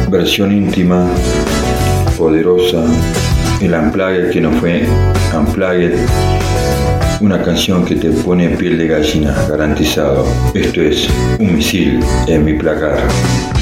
versión íntima, poderosa, el Unplugged que no fue Unplugged, una canción que te pone piel de gallina, garantizado. Esto es Un misil en mi placar.